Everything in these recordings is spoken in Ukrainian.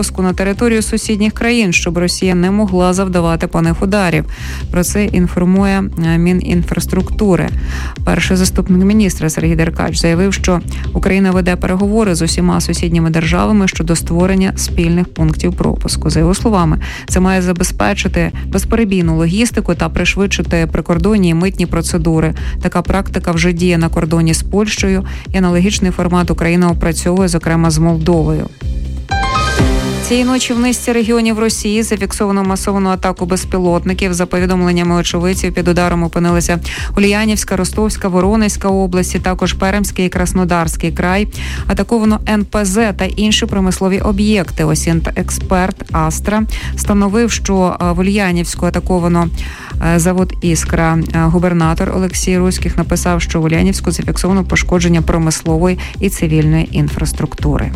пропуску на територію сусідніх країн, щоб Росія не могла завдавати по них ударів. Про це інформує Мінінфраструктури. Перший заступник міністра Сергій Деркач заявив, що Україна веде переговори з усіма сусідніми державами щодо створення спільних пунктів пропуску. За його словами, це має забезпечити безперебійну логістику та пришвидшити прикордонні і митні процедури. Така практика вже діє на кордоні з Польщею, і аналогічний формат Україна опрацьовує, зокрема, з Молдовою. Цієї ночі в низці регіонів Росії зафіксовано масовану атаку безпілотників. За повідомленнями очевидців, під ударом опинилися Ульянівська, Ростовська, Воронезька області, також Пермський і Краснодарський край. Атаковано НПЗ та інші промислові об'єкти. Осінт-експерт Астра встановив, що в Ульянівську атаковано завод «Іскра». Губернатор Олексій Руських написав, що в Ульянівську зафіксовано пошкодження промислової і цивільної інфраструктури.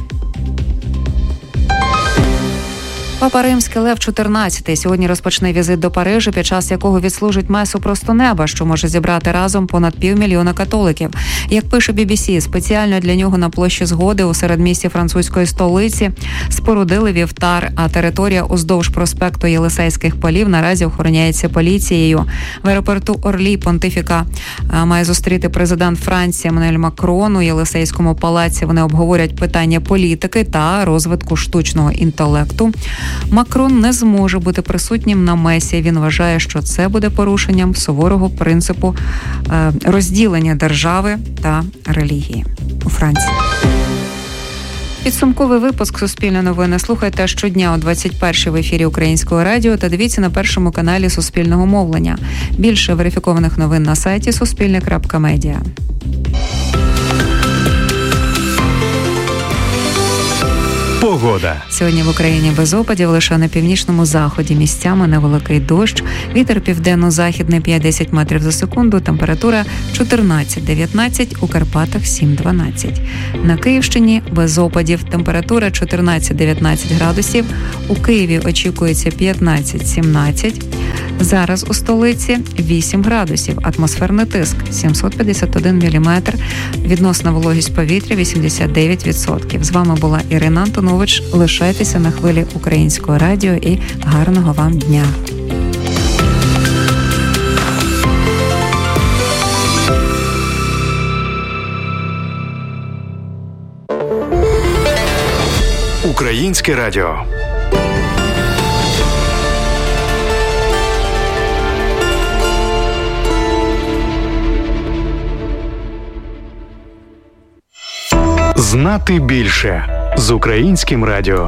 Папа Римський Лев XIV сьогодні розпочне візит до Парижа, під час якого відслужить месу просто неба, що може зібрати разом понад 500 000 католиків. Як пише BBC, спеціально для нього на площі Згоди у середмісті французької столиці спорудили вівтар, а територія уздовж проспекту Єлисейських полів наразі охороняється поліцією. В аеропорту Орлі понтифіка має зустріти президент Франції Еммануель Макрон. У Єлисейському палаці вони обговорять питання політики та розвитку штучного інтелекту. Макрон не зможе бути присутнім на месі. Він вважає, що це буде порушенням суворого принципу розділення держави та релігії у Франції. Підсумковий випуск «Суспільне новини» слухайте щодня о 21-й в ефірі Українського радіо та дивіться на першому каналі Суспільного мовлення. Більше верифікованих новин на сайті suspilne.media. Погода. Сьогодні в Україні без опадів, лише на північному заході місцями невеликий дощ. Вітер південно-західний 5-10 метрів за секунду. Температура 14-19, у Карпатах 7-12. На Київщині без опадів. Температура 14-19 градусів. У Києві очікується 15-17. Зараз у столиці 8 градусів. Атмосферний тиск 751 міліметр. Відносна вологість повітря 89%. З вами була Ірина Антонович. Лишайтеся на хвилі Українського радіо і гарного вам дня. Українське радіо. Знати більше з Українським радіо.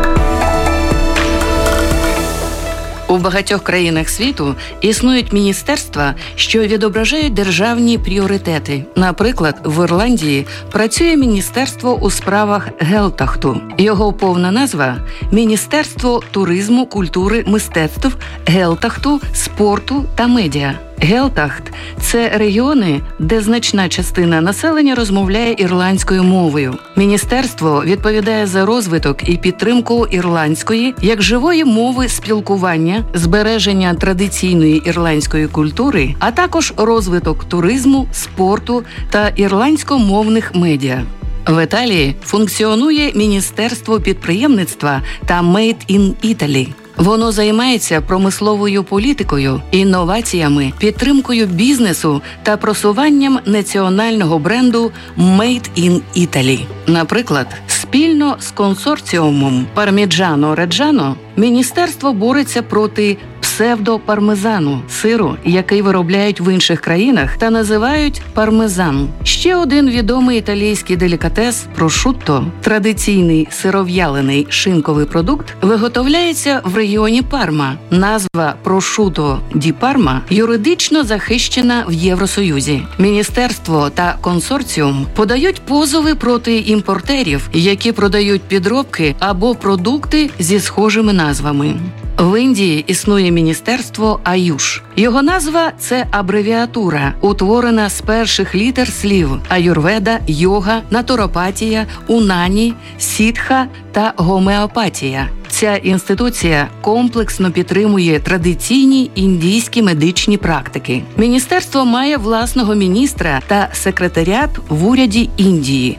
У багатьох країнах світу існують міністерства, що відображають державні пріоритети. Наприклад, в Ірландії працює Міністерство у справах Гелтахту. Його повна назва – Міністерство туризму, культури, мистецтв, Гелтахту, спорту та медіа. Гелтахт – це регіони, де значна частина населення розмовляє ірландською мовою. Міністерство відповідає за розвиток і підтримку ірландської як живої мови спілкування, збереження традиційної ірландської культури, а також розвиток туризму, спорту та ірландськомовних медіа. В Італії функціонує Міністерство підприємництва та Made in Italy. Воно займається промисловою політикою, інноваціями, підтримкою бізнесу та просуванням національного бренду Made in Italy. Наприклад, спільно з консорціумом Parmigiano-Reggiano міністерство бореться проти псевдопармезану – сиру, який виробляють в інших країнах та називають пармезан. Ще один відомий італійський делікатес – прошутто – традиційний сиров'ялений шинковий продукт, виготовляється в регіоні Парма. Назва прошутто ді Парма юридично захищена в Євросоюзі. Міністерство та консорціум подають позови проти імпортерів, які продають підробки або продукти зі схожими назвами. В Індії існує міністерство Аюш. Його назва – це абревіатура, утворена з перших літер слів аюрведа, йога, натуропатія, унані, сітха та гомеопатія. Ця інституція комплексно підтримує традиційні індійські медичні практики. Міністерство має власного міністра та секретаріат в уряді Індії.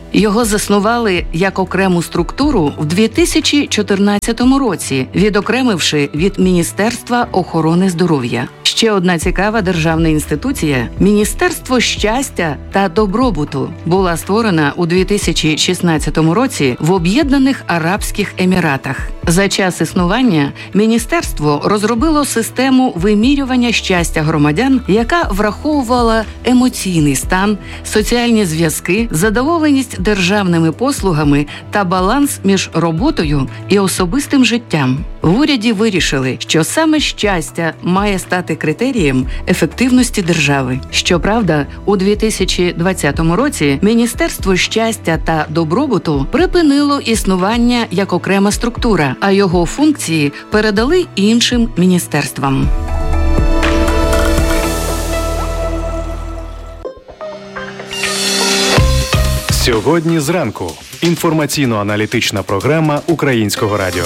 Його заснували як окрему структуру в 2014 році, відокремивши від Міністерства охорони здоров'я. Ще одна цікава державна інституція – Міністерство щастя та добробуту була створена у 2016 році в Об'єднаних Арабських Еміратах. За час існування міністерство розробило систему вимірювання щастя громадян, яка враховувала емоційний стан, соціальні зв'язки, задоволеність державними послугами та баланс між роботою і особистим життям. В уряді вирішили, що саме щастя має стати критерієм ефективності держави. Щоправда, у 2020 році Міністерство щастя та добробуту припинило існування як окрема структура, а його функції передали іншим міністерствам. Сьогодні зранку. Інформаційно-аналітична програма Українського радіо.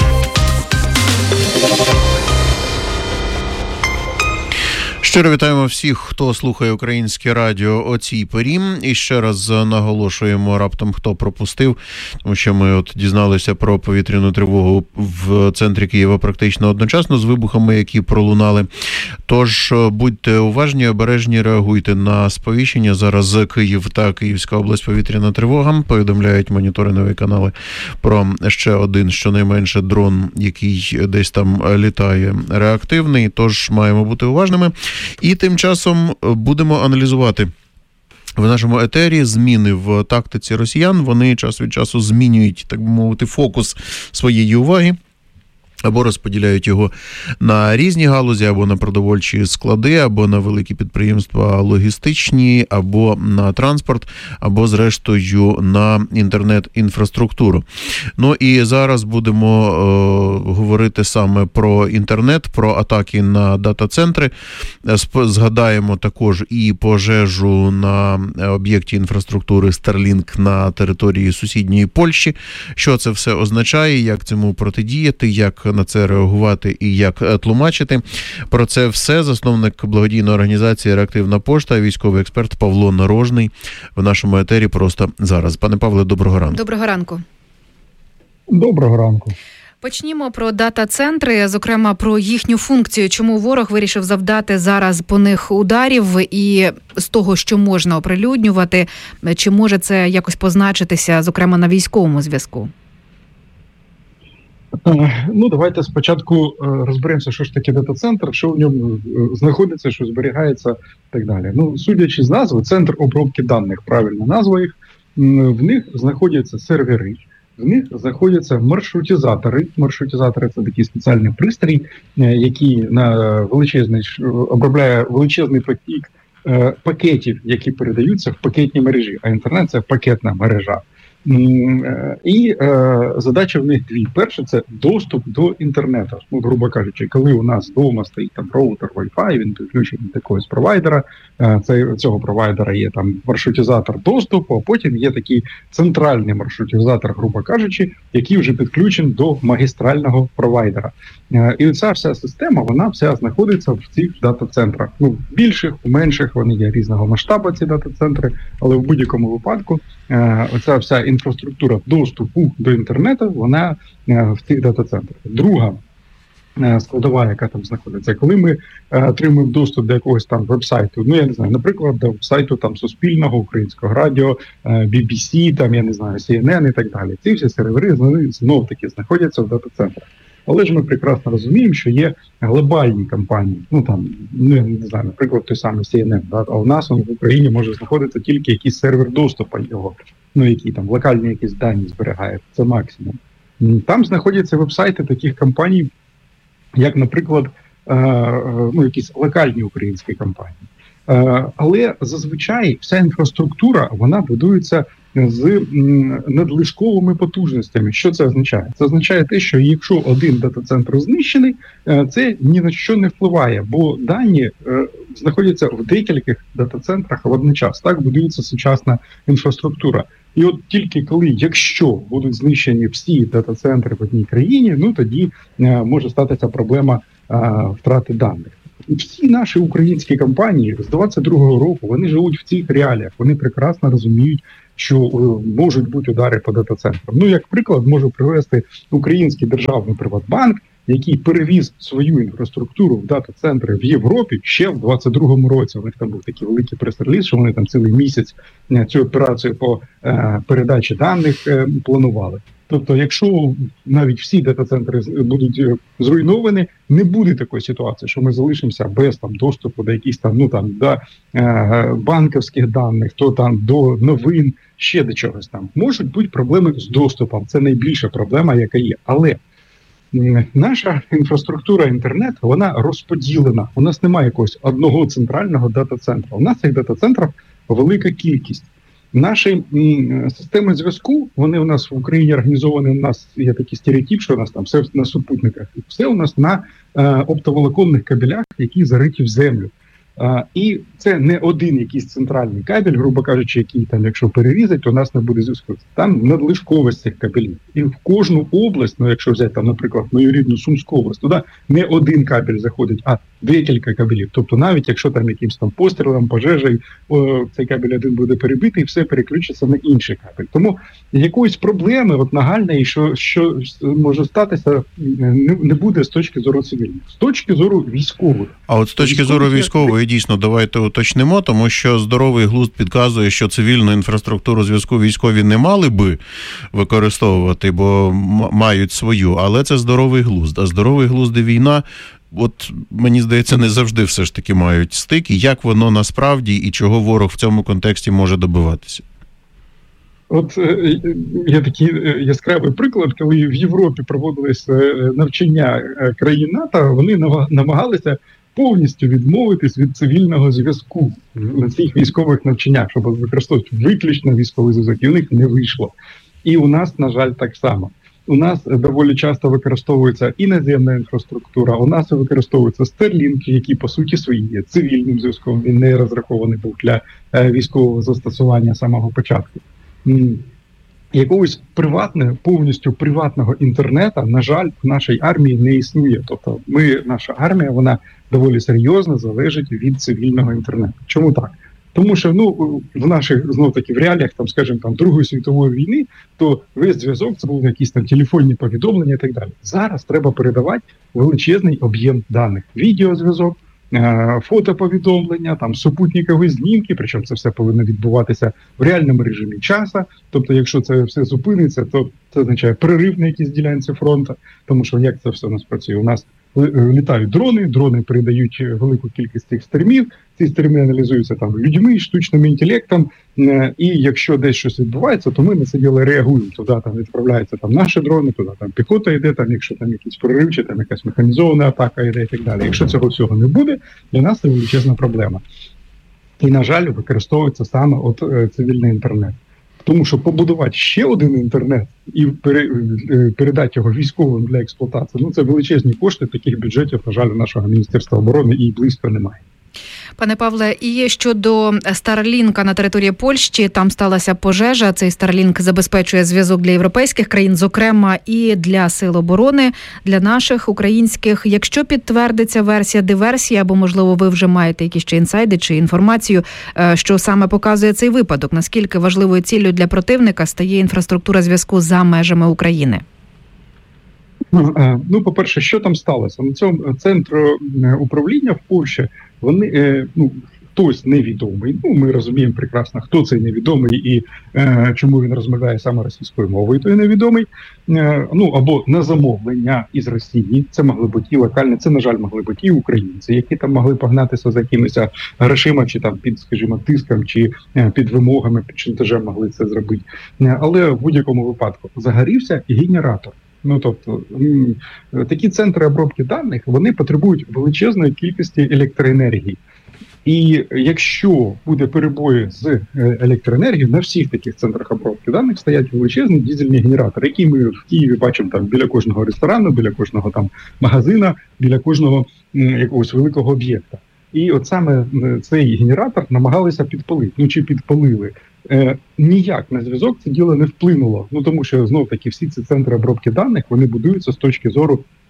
Щиро вітаємо всіх, хто слухає Українське радіо о цій порі. І ще раз наголошуємо, раптом хто пропустив, тому що ми от дізналися про повітряну тривогу в центрі Києва практично одночасно з вибухами, які пролунали. Тож будьте уважні, обережні, реагуйте на сповіщення. Зараз Київ та Київська область повітряна тривога. Повідомляють моніторингові канали про ще один, щонайменше, дрон, який десь там літає, реактивний. Тож маємо бути уважними. І тим часом будемо аналізувати в нашому етері зміни в тактиці росіян. Вони час від часу змінюють, так би мовити, фокус своєї уваги. Або розподіляють його на різні галузі, або на продовольчі склади, або на великі підприємства логістичні, або на транспорт, або, зрештою, на інтернет-інфраструктуру. Ну і зараз будемо говорити саме про інтернет, про атаки на дата-центри. Згадаємо також і пожежу на об'єкті інфраструктури Starlink на території сусідньої Польщі. Що це все означає, як цьому протидіяти, як на це реагувати і як тлумачити. Про це все засновник благодійної організації «Реактивна пошта», військовий експерт Павло Нарожний в нашому етері просто зараз. Пане Павле, доброго ранку. Доброго ранку. Доброго ранку. Почнімо про дата-центри, зокрема про їхню функцію. Чому ворог вирішив завдати зараз по них ударів і з того, що можна оприлюднювати, чи може це якось позначитися, зокрема, на військовому зв'язку? Ну, давайте спочатку розберемося, що ж таке дата-центр, що в ньому знаходиться, що зберігається і так далі. Ну, судячи з назви, центр обробки даних, правильна назва їх, в них знаходяться сервери, в них знаходяться маршрутизатори. Маршрутизатори – це такий спеціальний пристрій, який обробляє величезний потік пакетів, які передаються в пакетній мережі, а інтернет – це пакетна мережа. І задача в них дві. Перше – це доступ до інтернету. Ну, грубо кажучи, коли у нас вдома стоїть там роутер, Wi-Fi, він підключений до якогось провайдера, цього провайдера є там маршрутизатор доступу, а потім є такий центральний маршрутизатор, грубо кажучи, який вже підключений до магістрального провайдера. І ця вся система, вона вся знаходиться в цих дата-центрах. Ну, в більших, в менших, вони є різного масштабу, ці дата-центри, але в будь-якому випадку оця вся інфраструктура доступу до інтернету, вона в цих дата-центрах. Друга складова, яка там знаходиться, коли ми отримуємо доступ до якогось там веб-сайту, ну, я не знаю, наприклад, до сайту там Суспільного, Українського радіо, BBC, там, я не знаю, CNN і так далі. Ці всі сервери знов-таки знаходяться в дата-центрах. Але ж ми прекрасно розуміємо, що є глобальні компанії, ну там, ну я не знаю, наприклад, той самий CNN, да? А у нас в Україні може знаходитися тільки якийсь сервер доступу його, ну який там локальні якісь дані зберігає, це максимум. Там знаходяться веб-сайти таких компаній, як, наприклад, ну якісь локальні українські компанії. Але зазвичай вся інфраструктура, вона будується з надлишковими потужностями. Що це означає? Це означає те, що якщо один дата-центр знищений, це ні на що не впливає, бо дані знаходяться в декількох дата-центрах водночас. Так будується сучасна інфраструктура. І от тільки коли, якщо будуть знищені всі дата-центри в одній країні, ну тоді може статися проблема втрати даних. всі наші українські компанії з 22-го року, вони живуть в цих реаліях, вони прекрасно розуміють, що можуть бути удари по дата-центрам. Ну, як приклад, можу привести український державний Приватбанк, який перевіз свою інфраструктуру в дата-центри в Європі ще в 22-му році. У них там був такий великий прес-реліз, що вони там цілий місяць цю операцію по передачі даних планували. Тобто, якщо навіть всі дата-центри будуть зруйновані, не буде такої ситуації, що ми залишимося без там доступу до якихось там, ну там, до банківських даних, то там до новин, ще до чогось там. Можуть бути проблеми з доступом, це найбільша проблема, яка є. Але наша інфраструктура інтернет, вона розподілена. У нас немає якогось одного центрального дата-центру. У нас цих дата-центрів велика кількість. Наші системи зв'язку, вони у нас в Україні організовані, у нас є такий стереотип, що у нас там все на супутниках. Все у нас на оптоволоконних кабелях, які зариті в землю. І це не один якийсь центральний кабель, грубо кажучи, який там, якщо перерізать, то у нас не буде зв'язку. Там надлишковість цих кабелів. І в кожну область, ну якщо взяти там, наприклад, мою рідну Сумську область, туди не один кабель заходить, а декілька кабелів. Тобто навіть якщо там якимсь там пострілом, пожежею, цей кабель один буде перебитий, і все переключиться на інший кабель. Тому якоїсь проблеми от нагальної, що може статися, не буде з точки зору цивільних. З точки зору військових. А от з точки зору військової, дійсно, давайте уточнимо, тому що здоровий глузд підказує, що цивільну інфраструктуру зв'язку військові не мали би використовувати, бо мають свою, але це здоровий глузд. А здоровий глузд і війна, от мені здається, не завжди все ж таки мають стик. І як воно насправді і чого ворог в цьому контексті може добиватися? От є такий яскравий приклад, коли в Європі проводились навчання країн НАТО, вони намагалися повністю відмовитись від цивільного зв'язку на цих військових навчаннях, щоб використовувати виключно військовий зв'язок, і у них не вийшло. І у нас, на жаль, так само. У нас доволі часто використовується і наземна інфраструктура, у нас використовуються Starlink, які, по суті, свої є цивільним зв'язком, він не розрахований був для військового застосування з самого початку. Якогось повністю приватного інтернету, на жаль, в нашій армії не існує. Тобто наша армія, вона доволі серйозно залежить від цивільного інтернету. Чому так? Тому що, в наших, знов-таки, в реаліях, там, скажімо, там, Другої світової війни, то весь зв'язок, це були якісь там телефонні повідомлення і так далі. Зараз треба передавати величезний об'єм даних. Відеозв'язок, фотоповідомлення, там, супутникові знімки, причому це все повинно відбуватися в реальному режимі часу. Тобто, якщо це все зупиниться, то це означає перерив на якійсь ділянці фронту, тому що як це все у нас працює? У нас літають дрони передають велику кількість цих стрімів, ці стріми аналізуються там людьми, штучним інтелектом, і якщо десь щось відбувається, то ми на це діло реагуємо. Туди там відправляються там наші дрони, туди там піхота йде, там якщо там якийсь прорив, чи там якась механізована атака йде і так далі. Якщо цього всього не буде, для нас це величезна проблема. І, на жаль, використовується саме цивільний інтернет. Тому що побудувати ще один інтернет і передати його військовим для експлуатації, це величезні кошти, таких бюджетів, на жаль, у нашого Міністерства оборони і близько немає. Пане Павле, і щодо Starlink на території Польщі, там сталася пожежа. Цей Starlink забезпечує зв'язок для європейських країн, зокрема і для сил оборони, для наших українських. Якщо підтвердиться версія диверсії, або, можливо, ви вже маєте якісь ще інсайди чи інформацію, що саме показує цей випадок, наскільки важливою ціллю для противника стає інфраструктура зв'язку за межами України? По-перше, що там сталося? На цьому центру управління в Польщі вони, хтось невідомий, ми розуміємо прекрасно, хто цей невідомий і чому він розмовляє саме російською мовою, той невідомий, або на замовлення із Росії, це могли бути і локальні, це, на жаль, могли бути і українці, які там могли погнатися за якимись грошима, чи там під, скажімо, тиском, чи під вимогами, під шантажем могли це зробити. Але в будь-якому випадку загорівся генератор. Тобто, такі центри обробки даних, вони потребують величезної кількості електроенергії. І якщо буде перебої з електроенергією, на всіх таких центрах обробки даних стоять величезні дизельні генератори, які ми в Києві бачимо там біля кожного ресторану, біля кожного там магазина, біля кожного якогось великого об'єкта. І от саме цей генератор намагалися підпалити, чи підпалили. Ніяк на зв'язок це діло не вплинуло, тому що знов-таки всі ці центри обробки даних, вони будуються з точки зору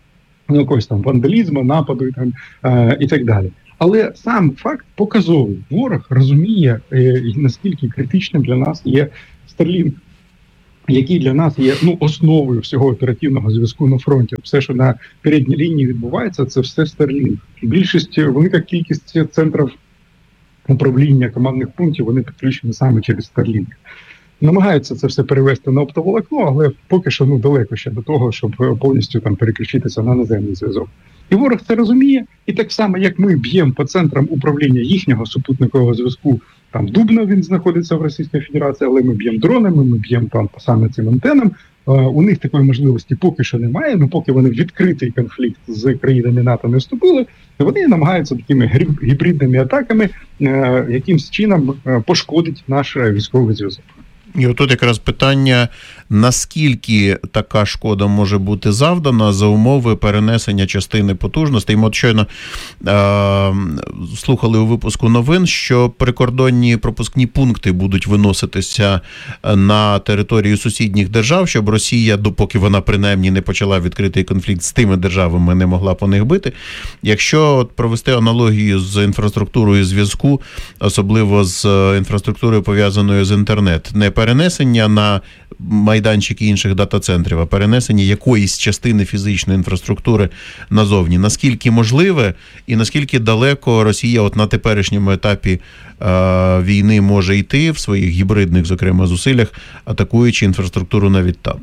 якогось там вандалізму, нападу і так далі. Але сам факт показовий. Ворог розуміє, наскільки критичним для нас є Starlink, який для нас є основою всього оперативного зв'язку на фронті. Все, що на передній лінії відбувається, це все Starlink. Велика кількість центрів управління командних пунктів, вони підключені саме через Starlink. Намагаються це все перевести на оптоволокно, але поки що далеко ще до того, щоб повністю там переключитися на наземний зв'язок. І ворог це розуміє, і так само, як ми б'ємо по центрам управління їхнього супутникового зв'язку, там Дубно він знаходиться в Російській Федерації, але ми б'ємо дронами, ми б'ємо там по саме цим антенам. У них такої можливості поки що немає, поки вони в відкритий конфлікт з країнами НАТО не вступили, вони намагаються такими гібридними атаками якимсь чином пошкодити наш військовий зв'язок. І отут якраз питання, наскільки така шкода може бути завдана за умови перенесення частини потужностей. Ми от щойно слухали у випуску новин, що прикордонні пропускні пункти будуть виноситися на територію сусідніх держав, щоб Росія, допоки вона принаймні не почала відкритий конфлікт з тими державами, не могла по них бити. Якщо от провести аналогію з інфраструктурою зв'язку, особливо з інфраструктурою, пов'язаною з інтернет, не перенесення на майданчики інших дата-центрів, а перенесення якоїсь частини фізичної інфраструктури назовні. Наскільки можливе і наскільки далеко Росія от на теперішньому етапі війни може йти в своїх гібридних, зокрема, зусиллях, атакуючи інфраструктуру навіть там?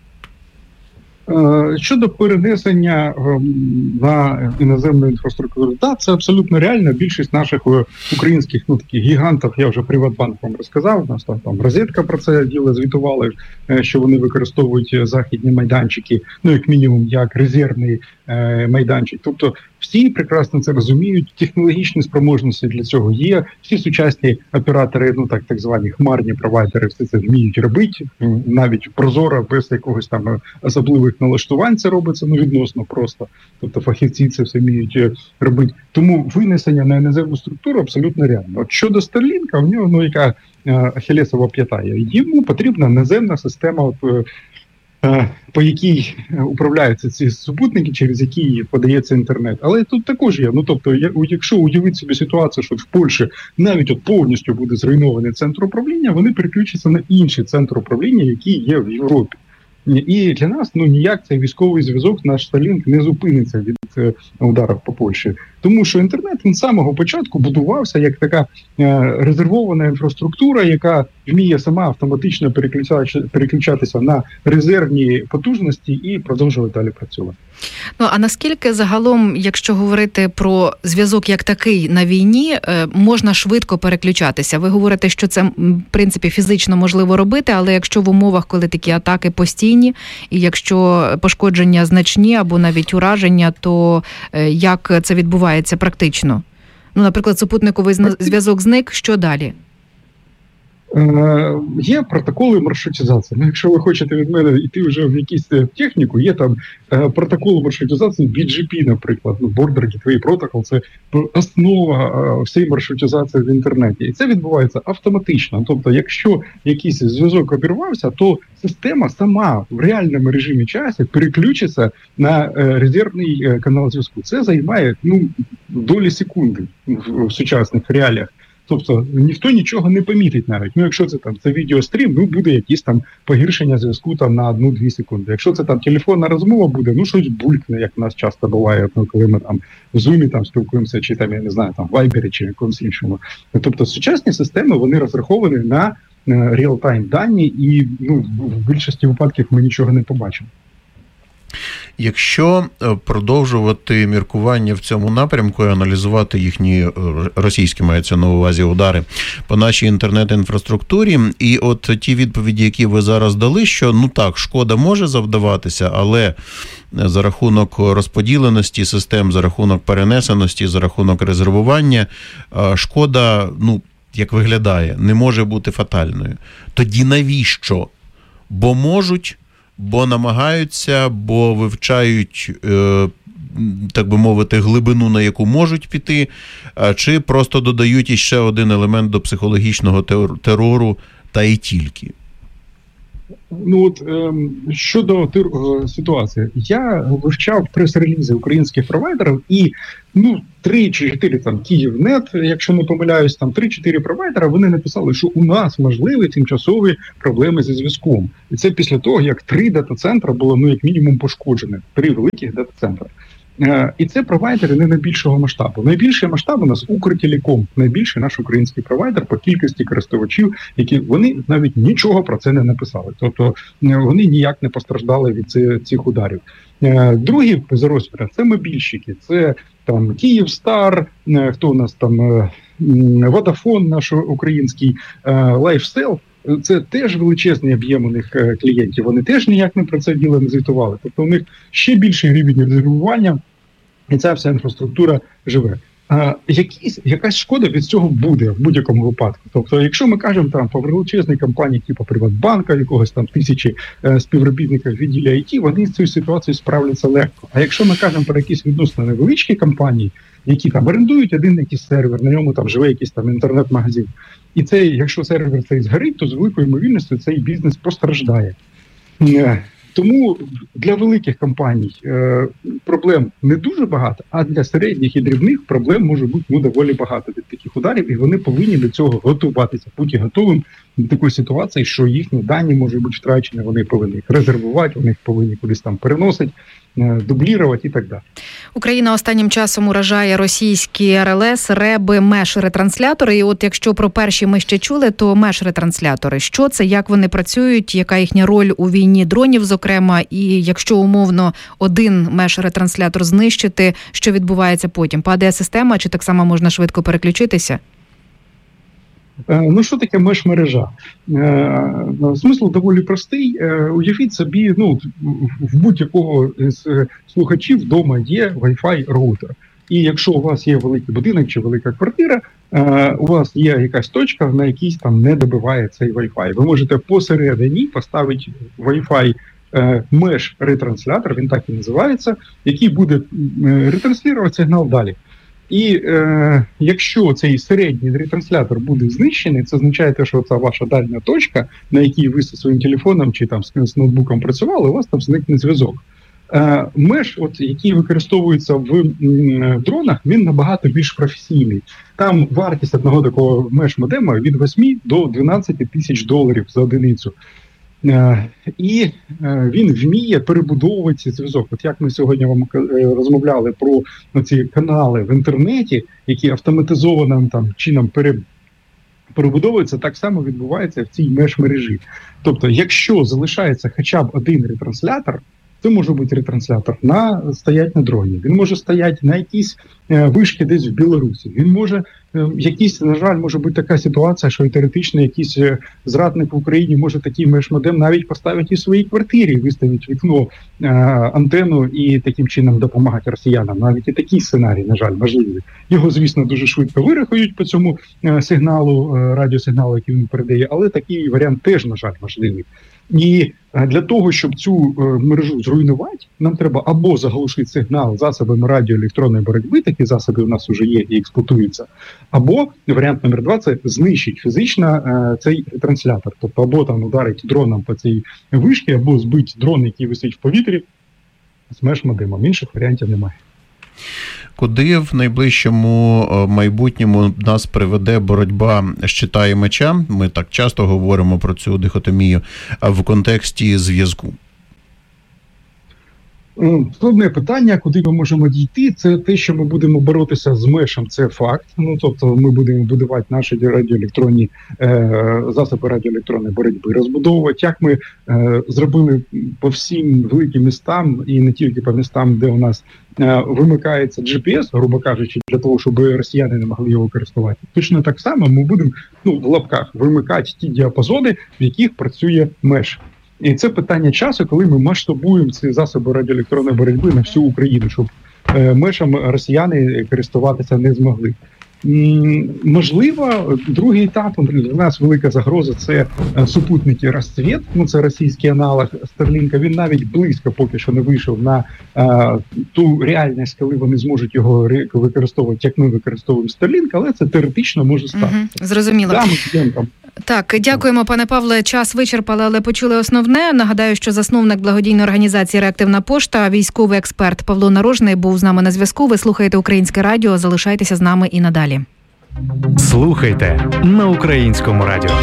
Щодо перенесення на іноземну інфраструктуру, так, це абсолютно реально. Більшість наших українських таких гігантів, я вже Приватбанк вам розказав, у нас там Розетка про це діло звітували, що вони використовують західні майданчики, як мінімум, як резервний майданчик. Тобто всі прекрасно це розуміють, технологічні спроможності для цього є, всі сучасні оператори, так звані хмарні провайдери, все це вміють робити, навіть прозоро, без якогось там особливих налаштувань це робиться, відносно просто. Тобто фахівці це все вміють робити. Тому винесення на іноземну структуру абсолютно реально. От щодо Starlink, в нього, яка ахілесова п'ята, йому потрібна наземна система, по якій управляються ці супутники, через які подається інтернет. Але тут також є. Тобто, якщо уявити собі ситуацію, що в Польщі навіть повністю буде зруйнований центр управління, вони переключаться на інший центр управління, який є в Європі. І для нас ніяк цей військовий зв'язок, наш Starlink, не зупиниться від ударів по Польщі. Тому що інтернет він з самого початку будувався як така резервована інфраструктура, яка вміє сама автоматично переключатися на резервні потужності і продовжувати далі працювати. А наскільки загалом, якщо говорити про зв'язок як такий на війні, можна швидко переключатися? Ви говорите, що це, в принципі, фізично можливо робити, але якщо в умовах, коли такі атаки постійні, і якщо пошкодження значні або навіть ураження, то як це відбувається практично? Наприклад, супутниковий зв'язок зник, що далі? Є протоколи маршрутизації. Якщо ви хочете від мене йти вже в якусь техніку, є там протокол маршрутизації BGP, наприклад, Border Gateway Protocol, це основа всієї маршрутизації в інтернеті. І це відбувається автоматично. Тобто, якщо якийсь зв'язок обірвався, то система сама в реальному режимі часу переключиться на резервний канал зв'язку. Це займає долі секунди в сучасних реаліях. Тобто ніхто нічого не помітить навіть. Якщо це відеострім, буде якісь там погіршення зв'язку на 1-2 секунди. Якщо це телефонна розмова буде, щось булькне, як в нас часто буває, коли ми в Zoom спілкуємося, чи я не знаю, в Viber, чи якомусь іншому. Тобто сучасні системи, вони розраховані на реал-тайм дані, і в більшості випадків ми нічого не побачимо. Якщо продовжувати міркування в цьому напрямку і аналізувати їхні, російські мається на увазі, удари по нашій інтернет-інфраструктурі, і от ті відповіді, які ви зараз дали, що так, шкода може завдаватися, але за рахунок розподіленості систем, за рахунок перенесеності, за рахунок резервування, шкода, як виглядає, не може бути фатальною. Тоді навіщо? Бо можуть, бо намагаються, бо вивчають, так би мовити, глибину, на яку можуть піти, чи просто додають іще один елемент до психологічного терору, та й тільки? Щодо ситуації, я вивчав прес-релізи українських провайдерів і 3 чи 4 там Київнет, якщо не помиляюсь, там 3-4 провайдера, вони написали, що у нас можливі тимчасові проблеми зі зв'язком. І це після того, як 3 дата-центри було, як мінімум, пошкоджені. 3 великих дата-центри. І це провайдери не найбільшого масштабу. Найбільший масштаб у нас Укртелеком, найбільший наш український провайдер по кількості користувачів, які вони навіть нічого про це не написали. Тобто вони ніяк не постраждали від цих ударів. Другі за розміром – це мобільщики, це там Київстар, хто у нас там, Водафон наш український, Лайфсел. Це теж величезний об'єм у них клієнтів, вони теж ніяк не про це діло не звітували. Тобто у них ще більший рівень резервування, і ця вся інфраструктура живе. Якась шкода від цього буде в будь-якому випадку. Тобто, якщо ми кажемо там про величезні компанії, типу Приватбанка, якогось там 1000 співробітників відділі IT, вони з цією ситуацією справляться легко. А якщо ми кажемо про якісь відносно невеличкі компанії, які там орендують один якийсь сервер, на ньому там живе якийсь там інтернет-магазин, і цей, якщо сервер цей згорить, то з великою ймовірністю цей бізнес постраждає. Тому для великих компаній проблем не дуже багато, а для середніх і дрібних проблем може бути доволі багато від таких ударів, і вони повинні до цього готуватися, бути готовим до такої ситуації, що їхні дані можуть бути втрачені, вони повинні їх резервувати, вони їх повинні кудись там переносити, дублірувати і так далі. Україна останнім часом уражає російські РЛС, реби, меш-ретранслятори. І от якщо про перші ми ще чули, то меш-ретранслятори. Що це, як вони працюють, яка їхня роль у війні дронів, зокрема, і якщо умовно один меш-ретранслятор знищити, що відбувається потім? Падає система, чи так само можна швидко переключитися? Що таке меш-мережа? Смисл доволі простий. Уявіть собі, в будь-якого з слухачів вдома є Wi-Fi роутер. І якщо у вас є великий будинок чи велика квартира, у вас є якась точка, на якійсь там не добиває цей Wi-Fi. Ви можете посередині поставити Wi-Fi меш-ретранслятор, він так і називається, який буде ретранслювати сигнал далі. І якщо цей середній ретранслятор буде знищений, це означає, що це ваша дальня точка, на якій ви зі своїм телефоном чи там з ноутбуком працювали, у вас там зникне зв'язок. Меш, який використовується в дронах, він набагато більш професійний. Там вартість одного такого меш-модема від 8 до 12 тисяч доларів за одиницю. І він вміє перебудовувати зв'язок. От як ми сьогодні вам розмовляли про ці канали в інтернеті, які автоматизованим чином перебудовуються, так само відбувається в цій меш-мережі. Тобто, якщо залишається хоча б один ретранслятор, це може бути ретранслятор стоять на дроні, він може стояти на якійсь вишки десь в Білорусі, він може на жаль, може бути така ситуація, що теоретично якийсь зрадник в Україні може такий меш-модем навіть поставити і в своїй квартирі, виставити вікно, антенну і таким чином допомагати росіянам. Навіть і такий сценарій, на жаль, можливий. Його, звісно, дуже швидко вирахують по цьому сигналу, радіосигналу, який він передає, але такий варіант теж, на жаль, можливий. І для того, щоб цю мережу зруйнувати, нам треба або заглушити сигнал засобами радіоелектронної боротьби, такі засоби у нас вже є і експлуатуються, або варіант номер 2 – це знищити фізично цей ретранслятор. Тобто або там ударить дроном по цій вишці, або збити дрон, який висить в повітрі, з меш-модемом. Інших варіантів немає. Куди в найближчому майбутньому нас приведе боротьба щита і меча? Ми так часто говоримо про цю дихотомію в контексті зв'язку. Складне питання, куди ми можемо дійти, це те, що ми будемо боротися з мешем, це факт. Тобто ми будемо будувати наші радіоелектронні засоби радіоелектронної боротьби, розбудовувати, як ми зробили по всім великим містам, і не тільки по містам, де у нас вимикається GPS, грубо кажучи, для того, щоб росіяни не могли його користувати. Точно так само ми будемо, в лапках, вимикати ті діапазони, в яких працює меш. І це питання часу, коли ми масштабуємо ці засоби радіоелектронної боротьби на всю Україну, щоб мешам росіяни користуватися не змогли. Можливо, другий етап, для нас велика загроза – це супутники «Розцвіт», це російський аналог Старлінка, він навіть близько поки що не вийшов на ту реальність, коли вони зможуть його використовувати, як ми використовуємо Старлінк, але це теоретично може стати. Зрозуміло. Так, дякуємо, пане Павле. Час вичерпали, але почули основне. Нагадаю, що засновник благодійної організації «Реактивна пошта», військовий експерт Павло Нарожний був з нами на зв'язку. Ви слухаєте Українське радіо. Залишайтеся з нами і надалі. Слухайте на Українському радіо.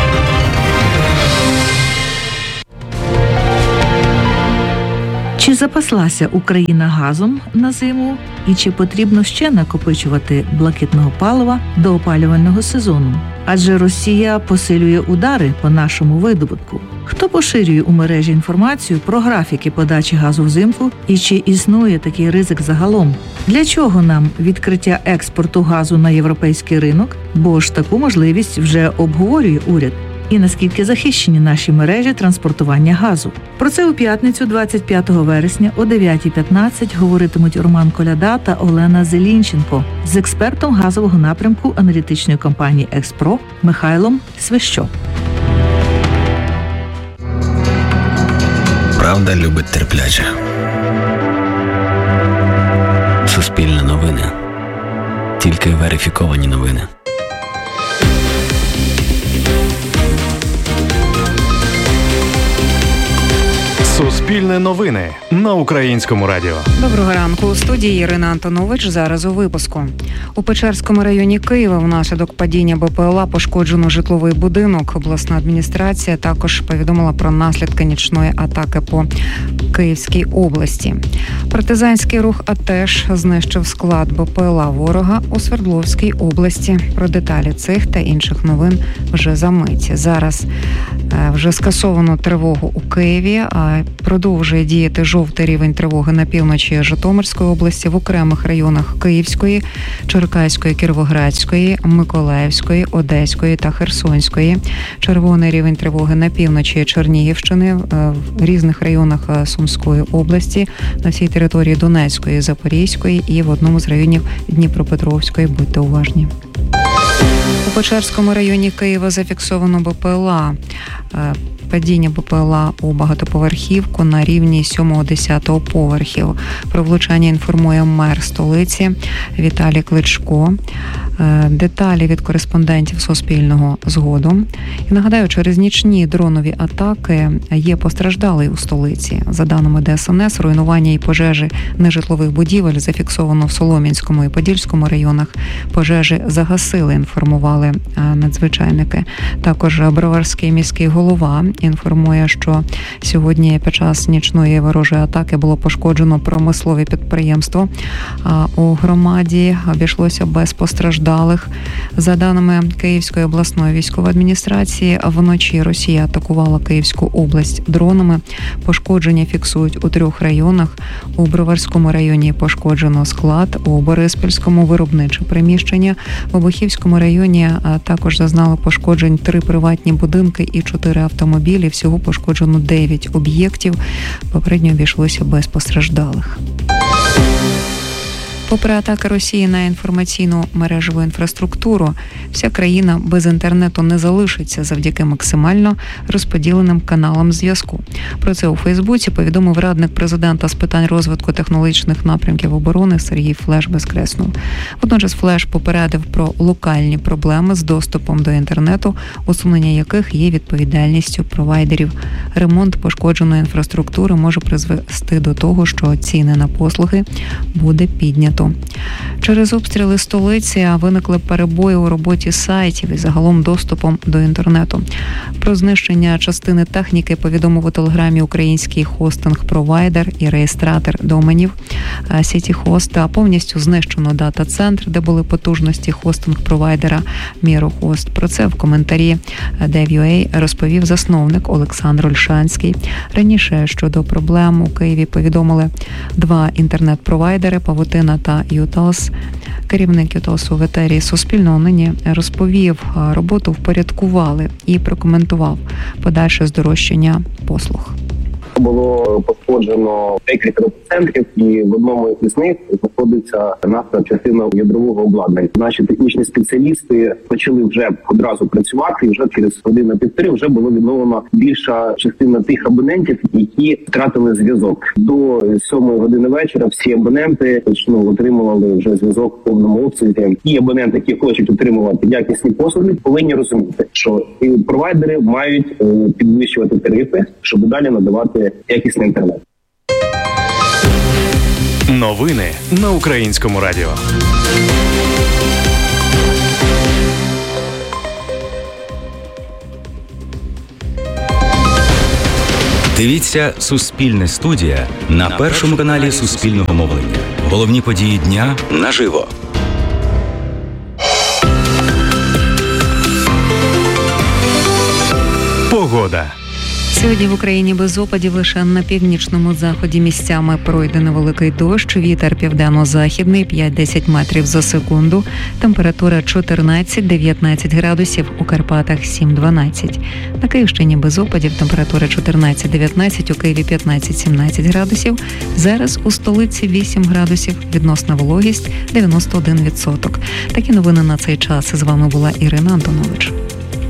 Чи запаслася Україна газом на зиму? І чи потрібно ще накопичувати блакитного палива до опалювального сезону? Адже Росія посилює удари по нашому видобутку. Хто поширює у мережі інформацію про графіки подачі газу взимку і чи існує такий ризик загалом? Для чого нам відкриття експорту газу на європейський ринок? Бо ж таку можливість вже обговорює уряд. І наскільки захищені наші мережі транспортування газу. Про це у п'ятницю, 25 вересня о 9:15 говоритимуть Роман Коляда та Олена Зелінченко з експертом газового напрямку аналітичної компанії «Експро» Михайлом Свищо. Правда любить терплячих. Суспільне новини. Тільки верифіковані новини. Суспільне новини на Українському радіо. Доброго ранку. У студії Ірина Антонович. Зараз у випуску. У Печерському районі Києва внаслідок падіння БПЛА пошкоджено житловий будинок. Обласна адміністрація також повідомила про наслідки нічної атаки по Київській області. Партизанський рух АТЕШ знищив склад БПЛА ворога у Свердловській області. Про деталі цих та інших новин вже за мить. Зараз вже скасовано тривогу у Києві, а продовжує діяти жовтий рівень тривоги на півночі Житомирської області, в окремих районах Київської, Черкаської, Кіровоградської, Миколаївської, Одеської та Херсонської. Червоний рівень тривоги на півночі Чернігівщини, в різних районах Сумської області, на всій території Донецької, Запорізької і в одному з районів Дніпропетровської. Будьте уважні. У Печерському районі Києва зафіксовано БПЛА. Падіння БПЛА у багатоповерхівку на рівні 7-10 поверхів. Про влучання інформує мер столиці Віталій Кличко. Деталі від кореспондентів Суспільного згодом. І нагадаю, через нічні дронові атаки є постраждалий у столиці. За даними ДСНС, руйнування і пожежі нежитлових будівель зафіксовано в Солом'янському і Подільському районах. Пожежі загасили, інформували надзвичайники. Також Броварський міський голова інформує, що сьогодні під час нічної ворожої атаки було пошкоджено промислове підприємство. У громаді обійшлося без постраждалих. За даними Київської обласної військової адміністрації, вночі Росія атакувала Київську область дронами. Пошкодження фіксують у 3 районах. У Броварському районі пошкоджено склад, у Бориспільському виробниче приміщення. В Обухівському районі також зазнали пошкоджень 3 приватні будинки і 4 автомобілі. Всього пошкоджено 9 об'єктів. Попередньо обійшлося без постраждалих. Попри атаки Росії на інформаційну мережеву інфраструктуру, вся країна без інтернету не залишиться завдяки максимально розподіленим каналам зв'язку. Про це у Фейсбуці повідомив радник президента з питань розвитку технологічних напрямків оборони Сергій Флеш Безкреснов. Водночас Флеш попередив про локальні проблеми з доступом до інтернету, усунення яких є відповідальністю провайдерів. Ремонт пошкодженої інфраструктури може призвести до того, що ціни на послуги буде піднято. Через обстріли столиці виникли перебої у роботі сайтів і загалом доступом до інтернету. Про знищення частини техніки повідомив у Телеграмі український хостинг-провайдер і реєстратор доменів Сітіхост. Повністю знищено дата-центр, де були потужності хостинг-провайдера Мірохост. Про це в коментарі Dev.ua розповів засновник Олександр Ольшанський. Раніше щодо проблем у Києві повідомили 2 інтернет-провайдери Павутина та Юталс. Керівник Юталсу в етері Суспільного нині розповів, роботу впорядкували і прокоментував подальше здорожчання послуг. Було пошкоджено декілька центрів, і в одному із них знаходиться наша частина ядрового обладнання. Наші технічні спеціалісти почали вже одразу працювати, і вже через годину-півтори вже було відновлено більша частина тих абонентів, які втратили зв'язок. До 7 години вечора всі абоненти отримували вже зв'язок в повному обсязі. Ті абоненти, які хочуть отримувати якісні послуги, повинні розуміти, що провайдери мають підвищувати тарифи, щоб далі надавати якісний інтернет. Новини на Українському радіо. Дивіться «Суспільне студія» на першому каналі Суспільного мовлення. Головні події дня наживо. Погода. Сьогодні в Україні без опадів, лише на північному заході місцями пройде невеликий дощ, вітер південно-західний 5-10 метрів за секунду, температура 14-19 градусів, у Карпатах 7-12. На Київщині без опадів, температура 14-19, у Києві 15-17 градусів, зараз у столиці 8 градусів, відносна вологість 91%. Такі новини на цей час. З вами була Ірина Антонович.